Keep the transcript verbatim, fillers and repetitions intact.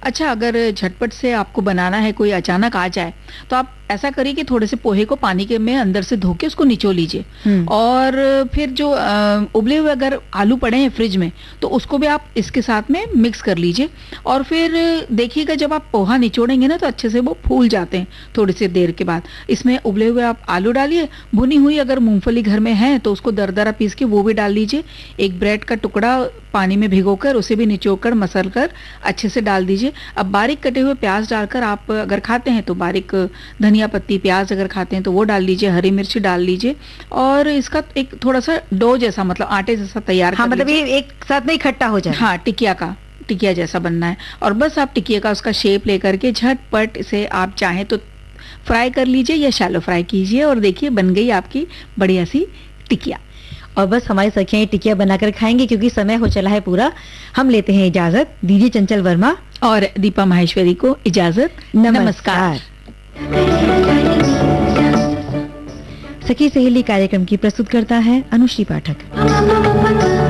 अच्छा, अगर झटपट से आपको बनाना है, कोई अचानक आ जाए, तो आप ऐसा करिए कि थोड़े से पोहे को पानी के में अंदर से धो के उसको निचोड़ लीजिए। हम्म। और फिर जो अ, उबले हुए अगर आलू पड़े हैं फ्रिज में, तो उसको भी आप इसके साथ में मिक्स कर लीजिए। और फिर देखिएगा जब आप पोहा निचोड़ेंगे ना, तो अच्छे से वो फूल जाते हैं थोड़ी सी देर के बाद। इसमें उबले हुए आप आलू डालिए, भुनी हुई अगर मूंगफली घर में है तो उसको दरदरा पीस के वो भी डाल लीजिए। एक ब्रेड का टुकड़ा पानी में भिगोकर उसे भी निचोड़ मसल कर अच्छे से डाल दीजिए। अब बारीक कटे हुए प्याज डालकर, आप अगर खाते हैं तो बारीक धनिया पत्ती, प्याज अगर खाते हैं तो वो डाल लीजिए, हरी मिर्च डाल लीजिए। और इसका एक थोड़ा सा डो जैसा, मतलब आटे जैसा तैयार हाँ, कर मतलब लीजिए। ये एक साथ में इकट्ठा हो जाए। हाँ, टिकिया का टिकिया जैसा बनना है। और बस आप टिकिया का उसका शेप लेकर के झटपट इसे आप चाहें तो फ्राई कर लीजिए या शैलो फ्राई कीजिए, और देखिए बन गई आपकी बढ़िया सी टिकिया। और बस हमारी सखियां ये टिकिया बनाकर खाएंगे, क्योंकि समय हो चला है पूरा। हम लेते हैं इजाजत, दीजिए चंचल वर्मा और दीपा माहेश्वरी को इजाजत। नमस्कार। सखी सहेली कार्यक्रम की प्रस्तुत करता है अनुश्री पाठक।